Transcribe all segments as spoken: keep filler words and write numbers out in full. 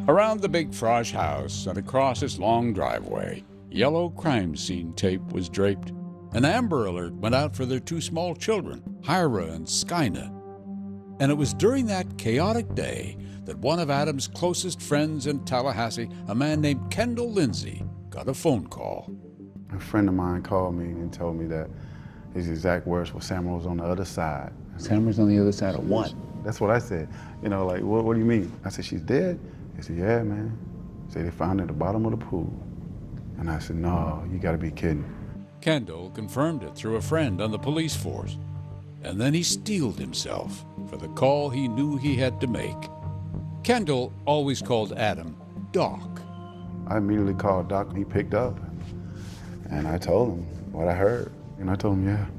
Around the big Frosh house and across its long driveway, yellow crime scene tape was draped. An Amber Alert went out for their two small children, Hyra and Skyna. And it was during that chaotic day that one of Adam's closest friends in Tallahassee, a man named Kendall Lindsay, got a phone call. A friend of mine called me and told me that his exact words were Samara was on the other side. Samara's on the other side of what? That's what I said. You know, like, what, what do you mean? I said, she's dead? He said, yeah, man. He said, they found her at the bottom of the pool. And I said, no, you gotta be kidding. Kendall confirmed it through a friend on the police force. And then he steeled himself for the call he knew he had to make. Kendall always called Adam Doc. I immediately called Doc and he picked up. And I told him what I heard. And I told him, yeah,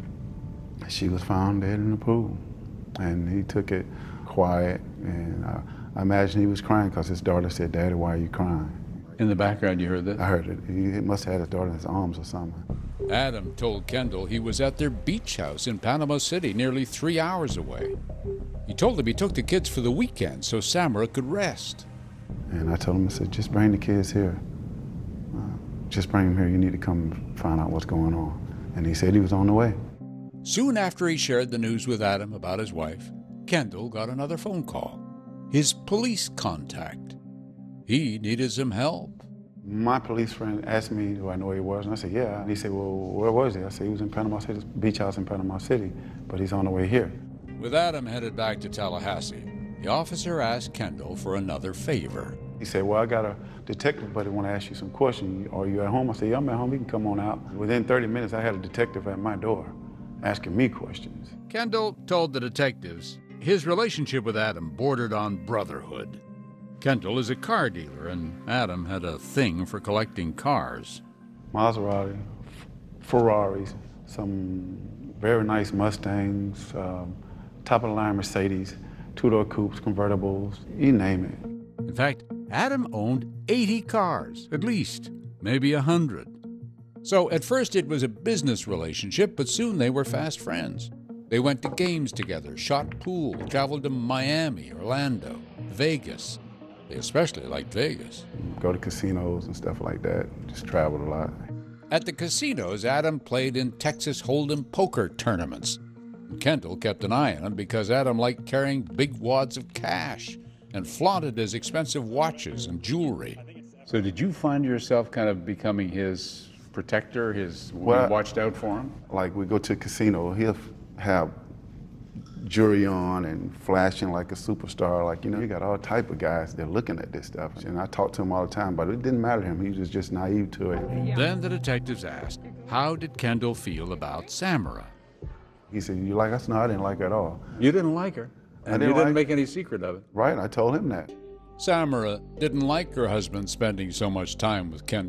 she was found dead in the pool. And he took it quiet. And uh, I imagine he was crying because his daughter said, Daddy, why are you crying? In the background, you heard that? I heard it. He must have had his daughter in his arms or something. Adam told Kendall he was at their beach house in Panama City, nearly three hours away. He told him he took the kids for the weekend so Samara could rest. And I told him, I said, just bring the kids here. Uh, just bring them here. You need to come find out what's going on. And he said he was on the way. Soon after he shared the news with Adam about his wife, Kendall got another phone call. His police contact. He needed some help. My police friend asked me, do I know where he was? And I said, yeah. And he said, well, where was he? I said, he was in Panama City, beach house in Panama City, but he's on the way here. With Adam headed back to Tallahassee, the officer asked Kendall for another favor. He said, well, I got a detective buddy want to ask you some questions. Are you at home? I said, yeah, I'm at home. You can come on out. Within thirty minutes, I had a detective at my door asking me questions. Kendall told the detectives his relationship with Adam bordered on brotherhood. Kendall is a car dealer, and Adam had a thing for collecting cars. Maserati, Ferraris, some very nice Mustangs, um, top-of-the-line Mercedes, two-door coupes, convertibles, you name it. In fact, Adam owned eighty cars, at least, maybe a hundred. So at first it was a business relationship, but soon they were fast friends. They went to games together, shot pool, traveled to Miami, Orlando, Vegas. They especially liked Vegas. Go to casinos and stuff like that, just traveled a lot. At the casinos, Adam played in Texas Hold'em poker tournaments. And Kendall kept an eye on him because Adam liked carrying big wads of cash and flaunted his expensive watches and jewelry. So did you find yourself kind of becoming his protector, his well, watched out for him? Like we go to a casino, he'll have jewelry on and flashing like a superstar. Like, you know, you got all type of guys, they're looking at this stuff. And I talked to him all the time, but it didn't matter to him. He was just naive to it. Then the detectives asked, how did Kendall feel about Samara? He said, you like us? No, I didn't like her at all. You didn't like her? And didn't you didn't like make any secret of it? Right, I told him that. Samara didn't like her husband spending so much time with Kendall.